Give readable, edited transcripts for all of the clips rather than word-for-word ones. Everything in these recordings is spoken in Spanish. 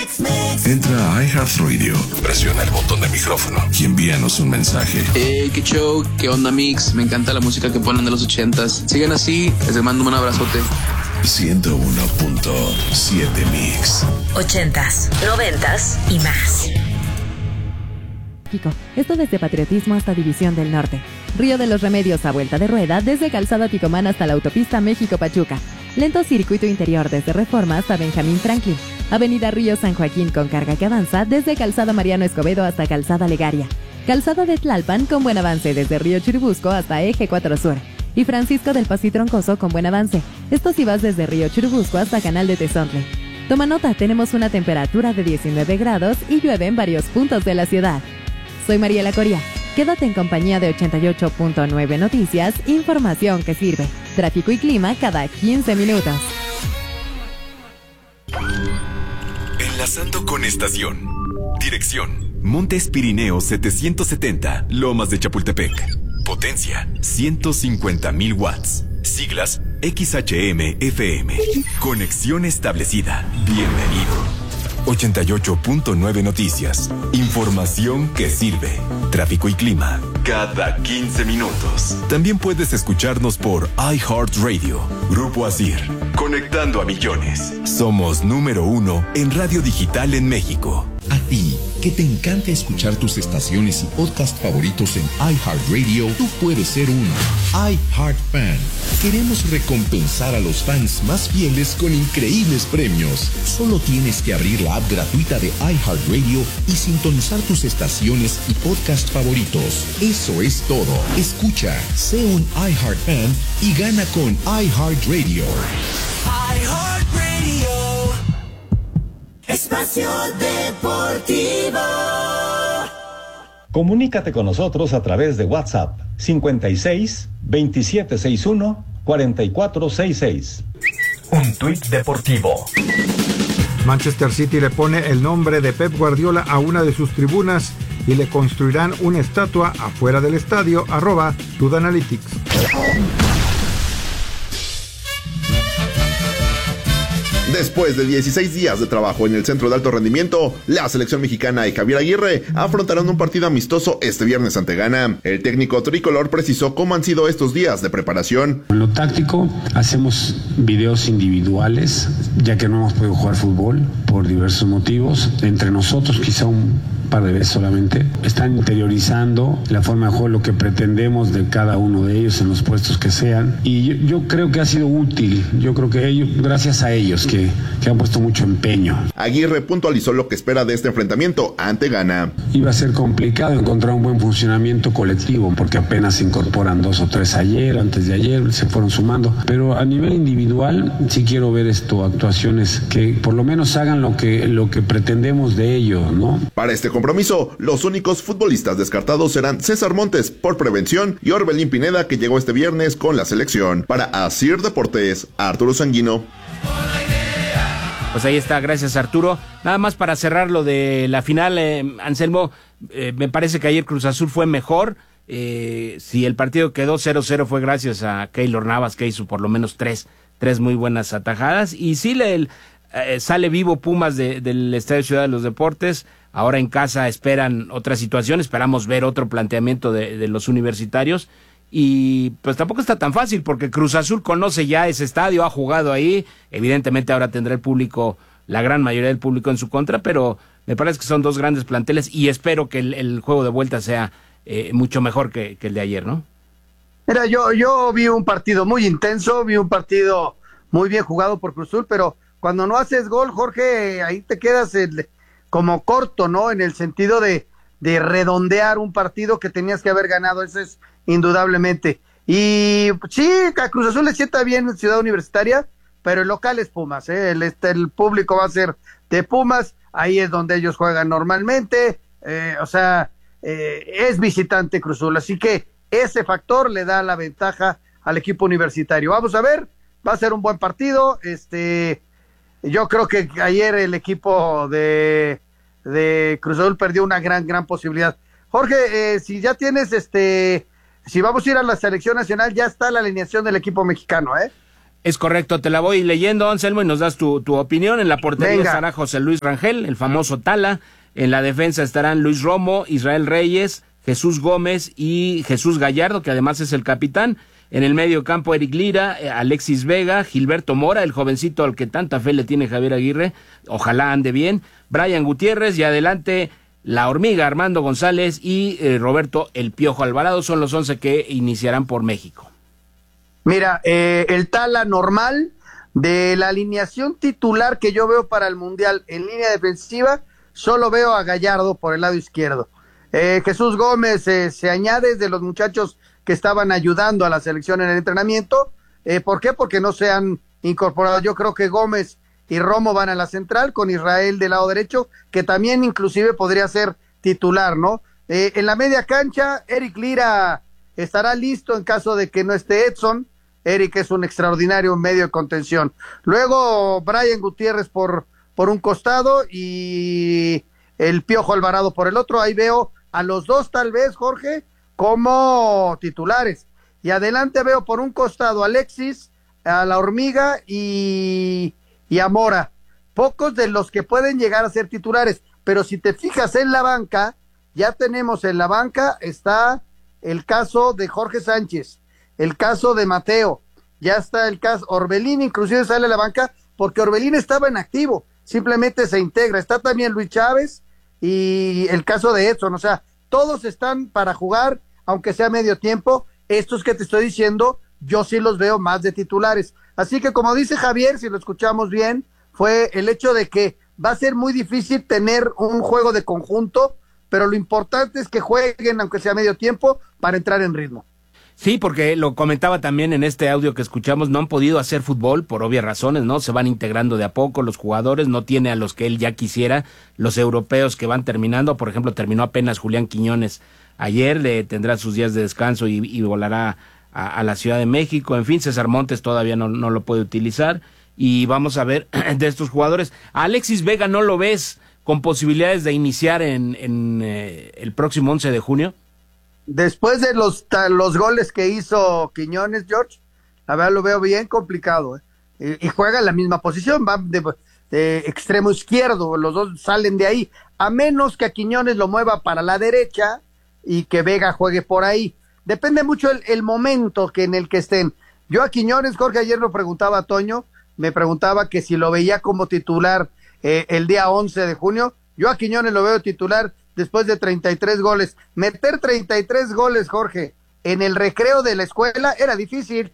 Entra a iHeartRadio, presiona el botón de micrófono y envíanos un mensaje. Qué show, qué onda mix, me encanta la música que ponen de los 80s. Sigan así, les mando un abrazote. 101.7 Mix. 80s, 90s y más. Esto desde Patriotismo hasta División del Norte. Río de los Remedios a vuelta de rueda desde Calzada Ticomán hasta la autopista México-Pachuca. Lento circuito interior desde Reforma hasta Benjamín Franklin. Avenida Río San Joaquín con carga que avanza desde Calzada Mariano Escobedo hasta Calzada Legaria. Calzada de Tlalpan con buen avance desde Río Churubusco hasta Eje 4 Sur. Y Francisco del Paz y Troncoso con buen avance. Esto si vas desde Río Churubusco hasta Canal de Tezontle. Toma nota, tenemos una temperatura de 19 grados y llueve en varios puntos de la ciudad. Soy Mariela Coria. Quédate en compañía de 88.9 Noticias, información que sirve. Tráfico y clima cada 15 minutos. Enlazando con estación. Dirección: Montes Pirineos 770, Lomas de Chapultepec. Potencia: 150,000 watts. Siglas: XHM-FM. Conexión establecida. Bienvenido. 88.9 Noticias. Información que sirve. Tráfico y clima cada 15 minutos. También puedes escucharnos por iHeartRadio. Grupo Asir. Conectando a millones. Somos número 1 en radio digital en México. A ti, que te encanta escuchar tus estaciones y podcast favoritos en iHeartRadio, tú puedes ser un iHeartFan. Queremos recompensar a los fans más fieles con increíbles premios. Solo tienes que abrir la app gratuita de iHeartRadio y sintonizar tus estaciones y podcast favoritos. Eso es todo. Escucha, sé un iHeartFan y gana con iHeartRadio. iHeartRadio. Espacio Deportivo. Comunícate con nosotros a través de WhatsApp 56 2761 4466. Un tuit deportivo. Manchester City le pone el nombre de Pep Guardiola a una de sus tribunas y le construirán una estatua afuera del estadio. @TudoAnalytics. Después de 16 días de trabajo en el Centro de Alto Rendimiento, la selección mexicana y Javier Aguirre afrontarán un partido amistoso este viernes ante Ghana. El técnico tricolor precisó cómo han sido estos días de preparación. En lo táctico, hacemos videos individuales, ya que no hemos podido jugar fútbol por diversos motivos. Entre nosotros, quizá un par de veces solamente. Están interiorizando la forma de juego, lo que pretendemos de cada uno de ellos en los puestos que sean. Y yo creo que ha sido útil. Yo creo que ellos, gracias a ellos, que han puesto mucho empeño. Aguirre puntualizó lo que espera de este enfrentamiento ante Ghana. Iba a ser complicado encontrar un buen funcionamiento colectivo, porque apenas se incorporan 2 o 3 ayer, antes de ayer, se fueron sumando. Pero a nivel individual, sí quiero ver actuaciones que por lo menos hagan lo que pretendemos de ellos, ¿no? Para este compromiso, los únicos futbolistas descartados serán César Montes por prevención y Orbelín Pineda, que llegó este viernes con la selección. Para Asir Deportes, Arturo Sanguino. Pues ahí está, gracias Arturo. Nada más para cerrar lo de la final, Anselmo, me parece que ayer Cruz Azul fue mejor. Si el partido quedó 0-0 fue gracias a Keylor Navas, que hizo por lo menos tres muy buenas atajadas. Y sí, sale vivo Pumas del Estadio Ciudad de los Deportes. Ahora en casa esperan otra situación, esperamos ver otro planteamiento de los universitarios. Y pues tampoco está tan fácil, porque Cruz Azul conoce ya ese estadio, ha jugado ahí, evidentemente ahora tendrá el público, la gran mayoría del público en su contra, pero me parece que son dos grandes planteles y espero que el juego de vuelta sea mucho mejor que el de ayer, ¿no? Mira, yo vi un partido muy intenso, vi un partido muy bien jugado por Cruz Azul, pero cuando no haces gol, Jorge, ahí te quedas como corto, ¿no? En el sentido de redondear un partido que tenías que haber ganado, eso es indudablemente. Y sí, a Cruz Azul le sienta bien en Ciudad Universitaria, pero el local es Pumas, el público va a ser de Pumas, ahí es donde ellos juegan normalmente, es visitante Cruz Azul, así que ese factor le da la ventaja al equipo universitario. Vamos a ver, va a ser un buen partido. Yo creo que ayer el equipo de Cruz Azul perdió una gran posibilidad. Jorge, si ya tienes si vamos a ir a la selección nacional, ya está la alineación del equipo mexicano, Es correcto, te la voy leyendo, Anselmo, y nos das tu opinión. En la portería estará José Luis Rangel, el famoso Tala. En la defensa estarán Luis Romo, Israel Reyes, Jesús Gómez y Jesús Gallardo, que además es el capitán. En el medio campo, Eric Lira, Alexis Vega, Gilberto Mora, el jovencito al que tanta fe le tiene Javier Aguirre, ojalá ande bien, Brian Gutiérrez, y adelante la Hormiga, Armando González y Roberto El Piojo Alvarado. Son los 11 que iniciarán por México. Mira, el Tala normal, de la alineación titular que yo veo para el Mundial en línea defensiva, solo veo a Gallardo por el lado izquierdo. Jesús Gómez se añade de los muchachos que estaban ayudando a la selección en el entrenamiento. ¿Por qué? Porque no se han incorporado. Yo creo que Gómez y Romo van a la central, con Israel del lado derecho, que también inclusive podría ser titular, ¿no? En la media cancha, Eric Lira estará listo en caso de que no esté Edson. Eric es un extraordinario medio de contención. Luego Brian Gutiérrez por un costado y el Piojo Alvarado por el otro. Ahí veo a los dos tal vez, Jorge, como titulares. Y adelante veo por un costado a Alexis, a la Hormiga y a Mora. Pocos de los que pueden llegar a ser titulares, pero si te fijas en la banca, ya tenemos en la banca, está el caso de Jorge Sánchez, el caso de Mateo, ya está el caso, Orbelín inclusive sale a la banca, porque Orbelín estaba en activo, simplemente se integra. Está también Luis Chávez y el caso de Edson, o sea, todos están para jugar, aunque sea medio tiempo. Estos que te estoy diciendo, yo sí los veo más de titulares. Así que como dice Javier, si lo escuchamos bien, fue el hecho de que va a ser muy difícil tener un juego de conjunto, pero lo importante es que jueguen, aunque sea medio tiempo, para entrar en ritmo. Sí, porque lo comentaba también en este audio que escuchamos, no han podido hacer fútbol por obvias razones, ¿no? Se van integrando de a poco los jugadores, no tiene a los que él ya quisiera, los europeos que van terminando. Por ejemplo, terminó apenas Julián Quiñones ayer, le tendrá sus días de descanso y volará a la Ciudad de México. En fin, César Montes todavía no lo puede utilizar, y vamos a ver de estos jugadores. A Alexis Vega, ¿no lo ves con posibilidades de iniciar en el próximo 11 de junio? Después de los goles que hizo Quiñones, George, la verdad lo veo bien complicado, y juega en la misma posición, va de extremo izquierdo, los dos salen de ahí, a menos que a Quiñones lo mueva para la derecha y que Vega juegue por ahí. Depende mucho el momento en el que estén. Yo a Quiñones, Jorge, ayer lo preguntaba a Toño, me preguntaba que si lo veía como titular el día 11 de junio. Yo a Quiñones lo veo titular después de 33 goles. Meter 33 goles, Jorge, en el recreo de la escuela era difícil.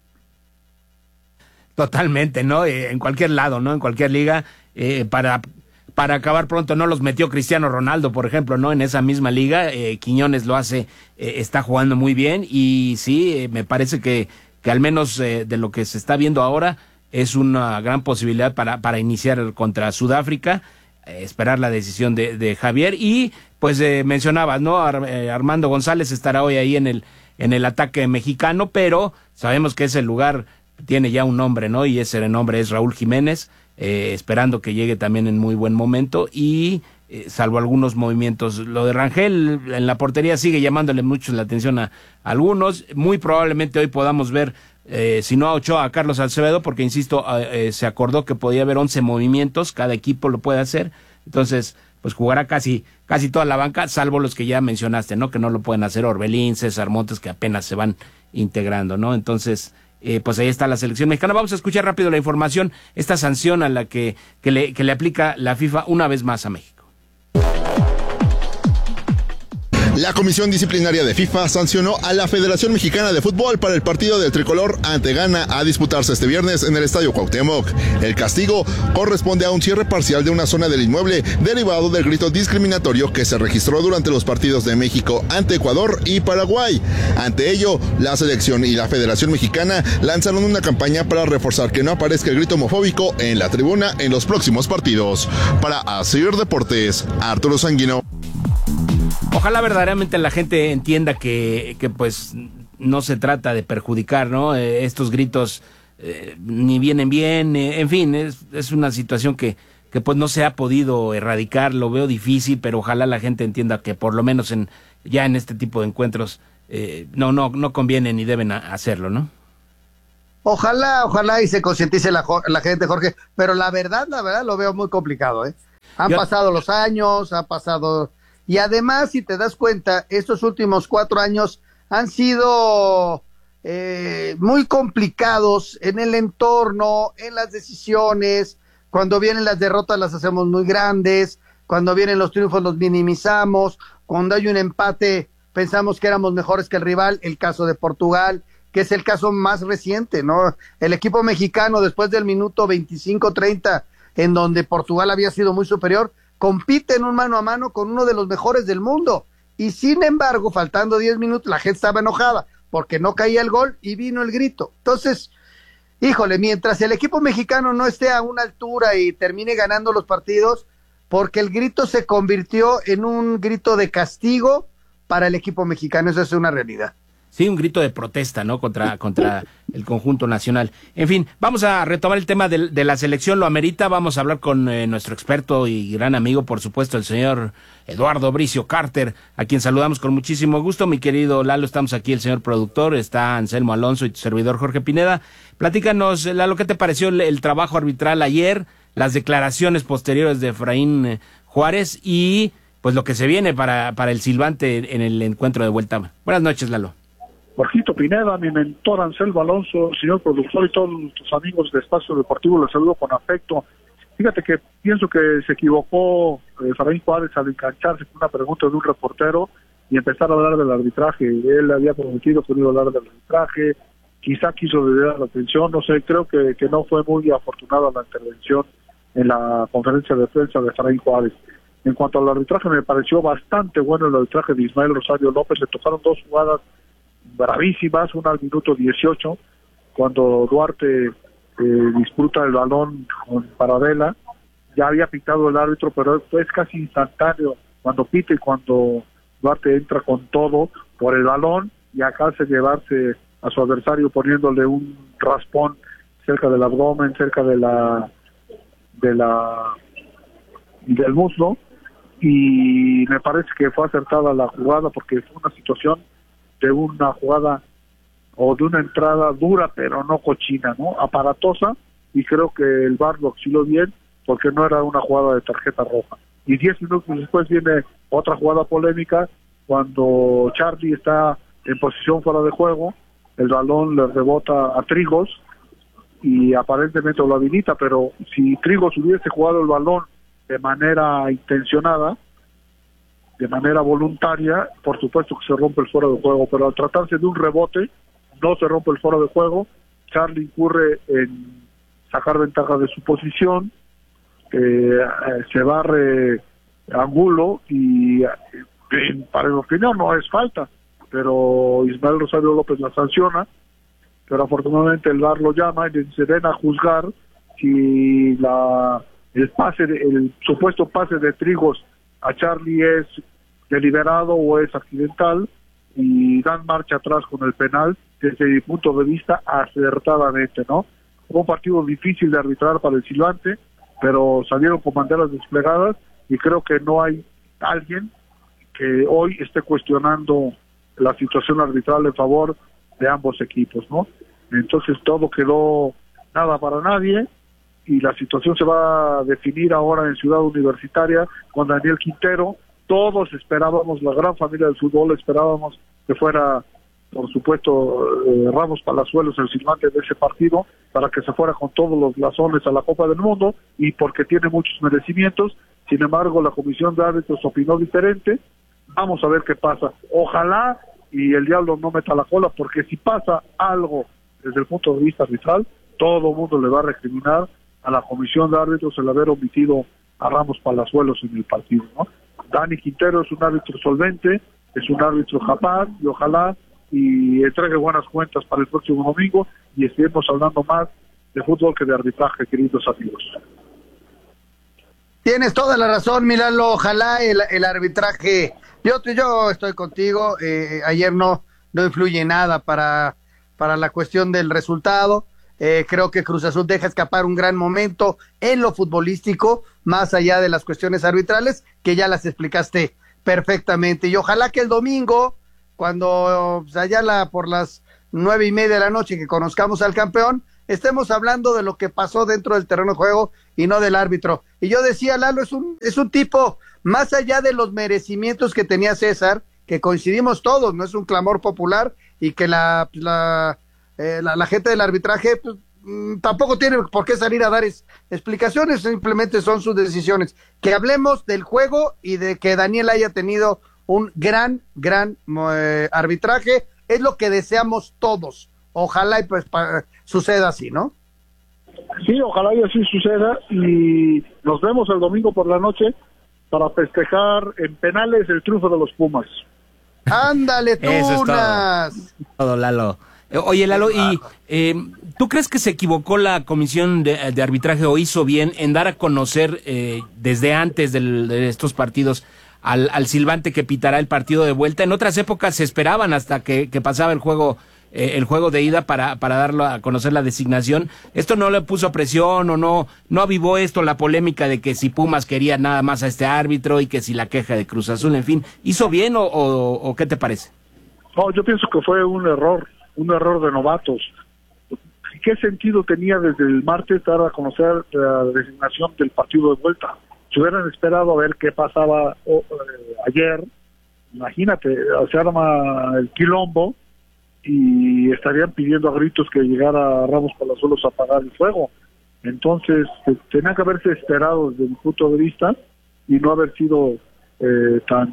Totalmente, ¿no? En cualquier lado, ¿no? En cualquier liga, para acabar pronto, ¿no? Los metió Cristiano Ronaldo, por ejemplo, ¿no? En esa misma liga, Quiñones lo hace, está jugando muy bien, y sí, me parece que al menos de lo que se está viendo ahora, es una gran posibilidad para iniciar contra Sudáfrica. Esperar la decisión de Javier. Y pues mencionabas, ¿no? Armando González estará hoy ahí en el ataque mexicano, pero sabemos que ese lugar tiene ya un nombre, ¿no? Y ese nombre es Raúl Jiménez, esperando que llegue también en muy buen momento, y salvo algunos movimientos. Lo de Rangel en la portería sigue llamándole mucho la atención a algunos. Muy probablemente hoy podamos ver, si no a Ochoa, a Carlos Acevedo, porque insisto, se acordó que podía haber 11 movimientos, cada equipo lo puede hacer. Entonces, pues jugará casi toda la banca, salvo los que ya mencionaste, ¿no? Que no lo pueden hacer, Orbelín, César Montes, que apenas se van integrando, ¿no? Entonces, pues ahí está la selección mexicana. Vamos a escuchar rápido la información, esta sanción a la que le aplica la FIFA una vez más a México. La Comisión Disciplinaria de FIFA sancionó a la Federación Mexicana de Fútbol para el partido del tricolor ante Ghana a disputarse este viernes en el Estadio Cuauhtémoc. El castigo corresponde a un cierre parcial de una zona del inmueble derivado del grito discriminatorio que se registró durante los partidos de México ante Ecuador y Paraguay. Ante ello, la selección y la Federación Mexicana lanzaron una campaña para reforzar que no aparezca el grito homofóbico en la tribuna en los próximos partidos. Para Asir Deportes, Arturo Sanguino. Ojalá verdaderamente la gente entienda que pues no se trata de perjudicar, ¿no? Estos gritos ni vienen bien, en fin, es una situación que pues no se ha podido erradicar, lo veo difícil, pero ojalá la gente entienda que por lo menos ya en este tipo de encuentros no conviene ni deben hacerlo, ¿no? Ojalá y se concientice la gente, Jorge, pero la verdad lo veo muy complicado, ¿eh? Han pasado los años, y además, si te das cuenta, estos últimos 4 años han sido muy complicados en el entorno, en las decisiones. Cuando vienen las derrotas las hacemos muy grandes, cuando vienen los triunfos los minimizamos, cuando hay un empate pensamos que éramos mejores que el rival, el caso de Portugal, que es el caso más reciente, ¿no? El equipo mexicano, después del minuto 25-30, en donde Portugal había sido muy superior, compite en un mano a mano con uno de los mejores del mundo, y sin embargo, faltando 10 minutos, la gente estaba enojada, porque no caía el gol, y vino el grito. Entonces, híjole, mientras el equipo mexicano no esté a una altura y termine ganando los partidos, porque el grito se convirtió en un grito de castigo para el equipo mexicano, eso es una realidad. Sí, un grito de protesta, ¿no? Contra el conjunto nacional. En fin, vamos a retomar el tema de la selección, lo amerita. Vamos a hablar con nuestro experto y gran amigo, por supuesto, el señor Eduardo Bricio Carter, a quien saludamos con muchísimo gusto. Mi querido Lalo, estamos aquí, el señor productor, está Anselmo Alonso y tu servidor Jorge Pineda. Platícanos, Lalo, ¿qué te pareció el trabajo arbitral ayer, las declaraciones posteriores de Efraín Juárez y pues lo que se viene para el silbante en el encuentro de vuelta? Buenas noches, Lalo. Jorgito Pineda, mi mentor Anselmo Alonso, señor productor y todos tus amigos de Espacio Deportivo, les saludo con afecto. Fíjate que pienso que se equivocó Efraín Juárez al engancharse con una pregunta de un reportero y empezar a hablar del arbitraje. Él había prometido que no iba a hablar del arbitraje, quizá quiso desviar la atención, no sé, creo que no fue muy afortunada la intervención en la conferencia de prensa de Efraín Juárez. En cuanto al arbitraje, me pareció bastante bueno el arbitraje de Ismael Rosario López. Le tocaron 2 jugadas bravísimas, una al minuto 18, cuando Duarte disputa el balón con Paradela. Ya había pitado el árbitro, pero es casi instantáneo cuando pita y cuando Duarte entra con todo por el balón y acá hace llevarse a su adversario poniéndole un raspón cerca del abdomen, cerca del muslo, y me parece que fue acertada la jugada porque fue una situación de una jugada o de una entrada dura pero no cochina, ¿no? Aparatosa, y creo que el VAR lo auxilió bien porque no era una jugada de tarjeta roja. Y 10 minutos después viene otra jugada polémica cuando Charlie está en posición fuera de juego, el balón le rebota a Trigos y aparentemente lo habilita, pero si Trigos hubiese jugado el balón de manera intencionada, de manera voluntaria, por supuesto que se rompe el fuera de juego, pero al tratarse de un rebote, no se rompe el fuera de juego. Charlie incurre en sacar ventaja de su posición, se barre Angulo y para mi opinión no es falta, pero Ismael Rosario López la sanciona, pero afortunadamente el VAR lo llama y se ven a juzgar si el supuesto pase de Trigos a Charlie es deliberado o es accidental, y dan marcha atrás con el penal desde mi punto de vista acertadamente, ¿no? Fue un partido difícil de arbitrar para el silbante, pero salieron con banderas desplegadas y creo que no hay alguien que hoy esté cuestionando la situación arbitral en favor de ambos equipos, ¿no? Entonces todo quedó nada para nadie y la situación se va a definir ahora en Ciudad Universitaria con Daniel Quintero. Todos esperábamos, la gran familia del fútbol, esperábamos que fuera, por supuesto, Ramos Palazuelos el silbante de ese partido, para que se fuera con todos los blasones a la Copa del Mundo, y porque tiene muchos merecimientos. Sin embargo, la comisión de árbitros opinó diferente. Vamos a ver qué pasa. Ojalá y el diablo no meta la cola, porque si pasa algo desde el punto de vista arbitral, todo el mundo le va a recriminar a la comisión de árbitros el haber omitido a Ramos Palazuelos en el partido, ¿no? Dani Quintero es un árbitro solvente, es un árbitro capaz, y ojalá y entregue buenas cuentas para el próximo domingo y estemos hablando más de fútbol que de arbitraje, queridos amigos. Tienes toda la razón, Milano. Ojalá el arbitraje, yo estoy contigo, ayer no influye nada para la cuestión del resultado. Creo que Cruz Azul deja escapar un gran momento en lo futbolístico, más allá de las cuestiones arbitrales, que ya las explicaste perfectamente. Y ojalá que el domingo, cuando allá por las 9:30 de la noche, que conozcamos al campeón, estemos hablando de lo que pasó dentro del terreno de juego y no del árbitro. Y yo decía, Lalo, es un tipo, más allá de los merecimientos que tenía César, que coincidimos todos, no es un clamor popular, y que la gente del arbitraje pues, tampoco tiene por qué salir a dar explicaciones, simplemente son sus decisiones. Que hablemos del juego y de que Daniel haya tenido un gran arbitraje, es lo que deseamos todos. Ojalá y pues suceda así, ¿no? Sí, ojalá y así suceda, y nos vemos el domingo por la noche para festejar en penales el triunfo de los Pumas. ¡Ándale, Tunas! Eso es todo, Lalo. Oye, Lalo, ¿y tú crees que se equivocó la comisión de arbitraje o hizo bien en dar a conocer desde antes de estos partidos al silbante que pitará el partido de vuelta? En otras épocas se esperaban hasta que pasaba el juego de ida para darlo a conocer la designación. ¿Esto no le puso presión o no avivó esto la polémica de que si Pumas quería nada más a este árbitro y que si la queja de Cruz Azul, en fin? ¿Hizo bien o qué te parece? No, yo pienso que fue un error de novatos. ¿Qué sentido tenía desde el martes dar a conocer la designación del partido de vuelta? Si hubieran esperado a ver qué pasaba ayer, imagínate, se arma el quilombo y estarían pidiendo a gritos que llegara Ramos Palazuelos a apagar el fuego. Entonces, tenían que haberse esperado desde mi punto de vista y no haber sido tan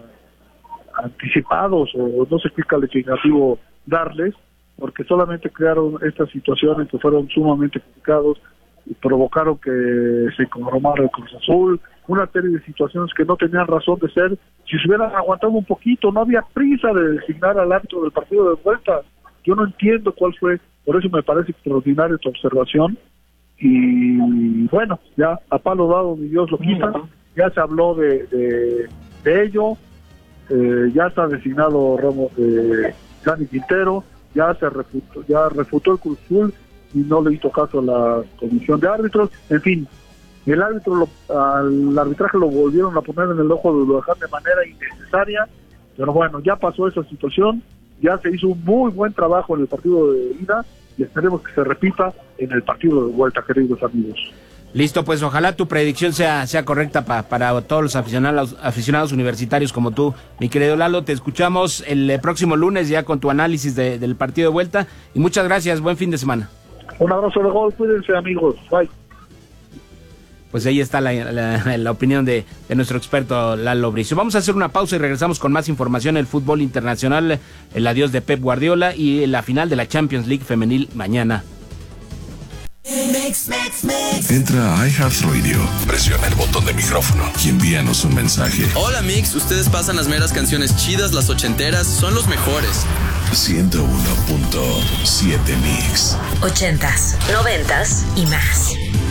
anticipados, o no sé qué calificativo darles, porque solamente crearon estas situaciones que fueron sumamente complicados y provocaron que se conformara el Cruz Azul, una serie de situaciones que no tenían razón de ser. Si se hubieran aguantado un poquito, no había prisa de designar al árbitro del partido de vuelta. Yo no entiendo cuál fue, por eso me parece extraordinaria tu observación. Y bueno, ya a palo dado mi Dios lo quita, ya se habló de ello, ya está designado Ramos Dani Quintero, ya refutó el Cruz Azul y no le hizo caso a la comisión de árbitros. En fin, el árbitro al arbitraje lo volvieron a poner en el ojo del huracán de manera innecesaria, pero bueno, ya pasó esa situación, ya se hizo un muy buen trabajo en el partido de ida y esperemos que se repita en el partido de vuelta, queridos amigos. Listo, pues ojalá tu predicción sea correcta para todos los aficionados universitarios como tú, mi querido Lalo. Te escuchamos el próximo lunes ya con tu análisis del partido de vuelta y muchas gracias, buen fin de semana. Un abrazo de gol, cuídense amigos, bye. Pues ahí está la opinión de nuestro experto Lalo Bricio. Vamos a hacer una pausa y regresamos con más información del fútbol internacional, el adiós de Pep Guardiola y la final de la Champions League femenil mañana. Entra a iHeartRadio, presiona el botón de micrófono y envíanos un mensaje. Hola Mix, ustedes pasan las meras canciones chidas, las ochenteras, son los mejores. 101.7 Mix. 80s, 90s y más.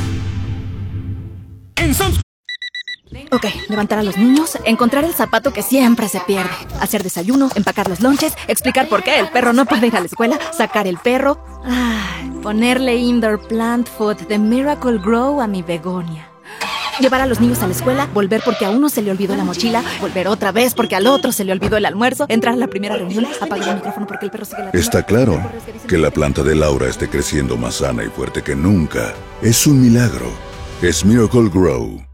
Ok, levantar a los niños, encontrar el zapato que siempre se pierde, hacer desayuno, empacar los lonches, explicar por qué el perro no puede ir a la escuela, sacar el perro, ponerle indoor plant food de Miracle Grow a mi begonia. Llevar a los niños a la escuela, volver porque a uno se le olvidó la mochila, volver otra vez porque al otro se le olvidó el almuerzo, entrar a la primera reunión, apagar el micrófono porque el perro sigue ladrando. Está claro que la planta de Laura esté creciendo más sana y fuerte que nunca. Es un milagro. Es Miracle Grow.